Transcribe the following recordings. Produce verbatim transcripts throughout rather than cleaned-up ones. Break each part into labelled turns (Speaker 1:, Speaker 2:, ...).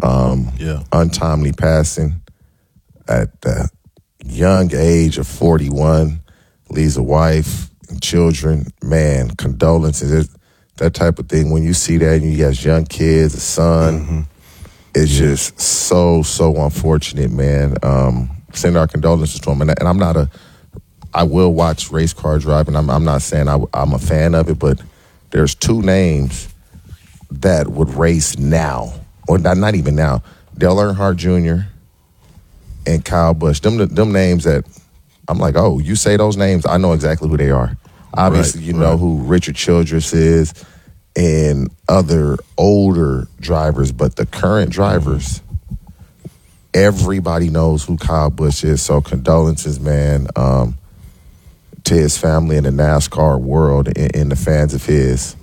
Speaker 1: Um,
Speaker 2: Yeah.
Speaker 1: Untimely passing at the young age of forty-one, leaves a wife and children. Man, condolences. It, that type of thing. When you see that and you got young kids, a son,
Speaker 2: Mm-hmm.
Speaker 1: it's
Speaker 2: Yeah.
Speaker 1: just so, so unfortunate, man. Um, send our condolences to him. And, and I'm not a, I will watch race car driving. I'm, I'm not saying I, I'm a fan of it, but there's two names that would race now, or not, not even now. Dale Earnhardt Junior and Kyle Busch. Them, them names that I'm like, oh, you say those names, I know exactly who they are. Obviously,
Speaker 2: Right,
Speaker 1: you know
Speaker 2: right.
Speaker 1: who Richard Childress is and other older drivers, but the current drivers, everybody knows who Kyle Busch is. So condolences, man, um, to his family and the NASCAR world and, and the fans of his.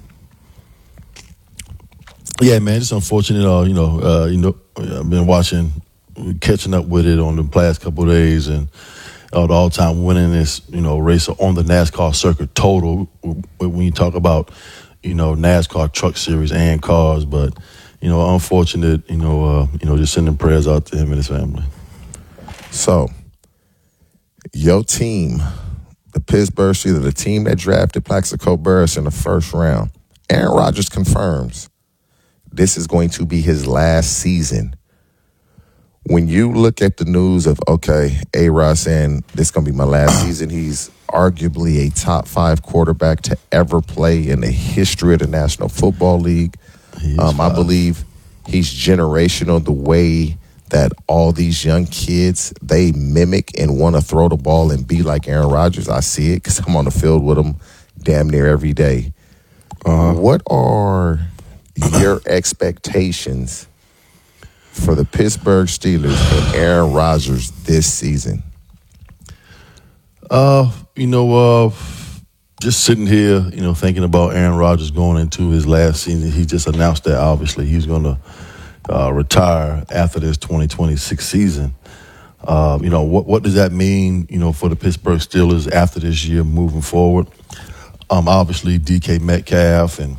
Speaker 2: Yeah, man, it's unfortunate. Uh, you know, uh, you know, I've been watching, catching up with it on the past couple of days, and uh, the all-time winningest, you know, racer on the NASCAR circuit total. When you talk about, you know, NASCAR Truck Series and cars, but you know, unfortunate. You know, uh, you know, just sending prayers out to him and his family.
Speaker 1: So, your team, the Pittsburgh Steelers, the team that drafted Plaxico Burress in the first round, Aaron Rodgers confirms this is going to be his last season. When you look at the news of, okay, A-Rod saying this is going to be my last season, he's arguably a top five quarterback to ever play in the history of the National Football League. Um, I believe he's generational the way that all these young kids, they mimic and want to throw the ball and be like Aaron Rodgers. I see it because I'm on the field with him damn near every day. Uh, what are your expectations for the Pittsburgh Steelers and Aaron Rodgers this season?
Speaker 2: Uh, you know, uh, just sitting here, you know, thinking about Aaron Rodgers going into his last season. He just announced that obviously he's going to uh, retire after this twenty twenty-six season. Uh, you know, what what does that mean, you know, for the Pittsburgh Steelers after this year moving forward? Um, obviously, D K Metcalf and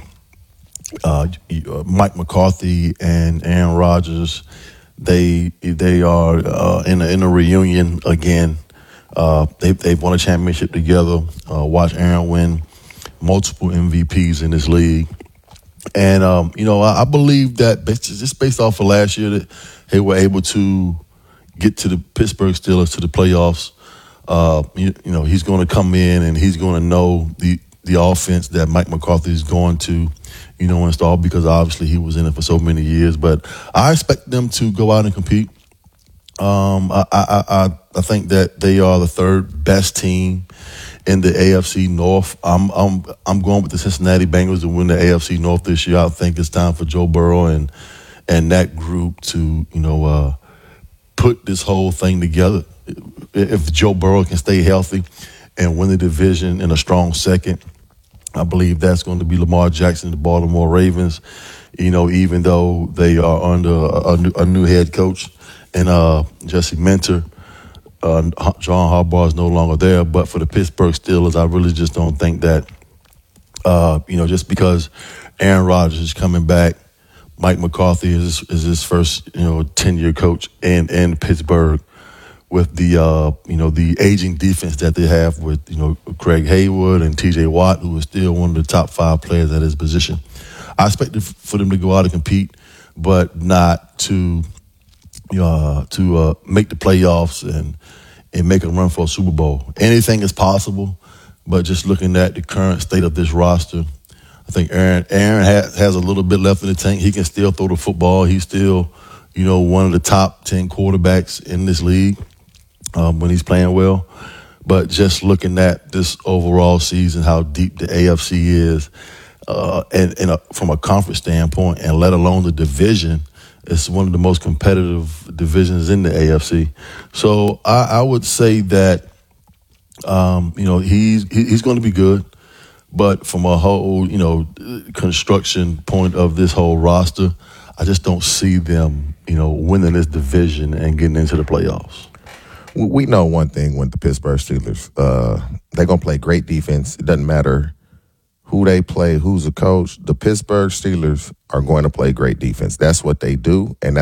Speaker 2: uh, Mike McCarthy and Aaron Rodgers, they they are uh, in a, in a reunion again. Uh, they they've won a championship together. Uh, watch Aaron win multiple M V Ps in this league, and um, you know I, I believe that based, just based off of last year that they were able to get to the Pittsburgh Steelers to the playoffs. Uh, you, you know he's going to come in and he's going to know the the offense that Mike McCarthy is going to, you know, install because obviously he was in it for so many years. But I expect them to go out and compete. Um, I, I, I, I think that they are the third best team in the A F C North. I'm, I'm, I'm going with the Cincinnati Bengals to win the A F C North this year. I think it's time for Joe Burrow and, and that group to, you know, uh, put this whole thing together. If Joe Burrow can stay healthy and win the division in a strong second, I believe that's going to be Lamar Jackson and the Baltimore Ravens, you know, even though they are under a, a, new, a new head coach and uh, Jesse Minter. Uh, John Harbaugh is no longer there. But for the Pittsburgh Steelers, I really just don't think that, uh, you know, just because Aaron Rodgers is coming back, Mike McCarthy is, is his first, you know, ten-year coach in, in Pittsburgh, with the, uh, you know, the aging defense that they have with, you know, Craig Haywood and T J Watt, who is still one of the top five players at his position. I expect for them to go out and compete, but not to uh, to uh, make the playoffs and, and make a run for a Super Bowl. Anything is possible, but just looking at the current state of this roster, I think Aaron Aaron has, has a little bit left in the tank. He can still throw the football. He's still, you know, one of the top ten quarterbacks in this league. Um, when he's playing well. But just looking at this overall season, how deep the A F C is, uh, and, and a, from a conference standpoint, and let alone the division, it's one of the most competitive divisions in the A F C. So I, I would say that, um, you know, he's he's going to be good. But from a whole, you know, construction point of this whole roster, I just don't see them, you know, winning this division and getting into the playoffs.
Speaker 1: We know one thing with the Pittsburgh Steelers. Uh, they're going to play great defense. It doesn't matter who they play, who's the coach. The Pittsburgh Steelers are going to play great defense. That's what they do, and that's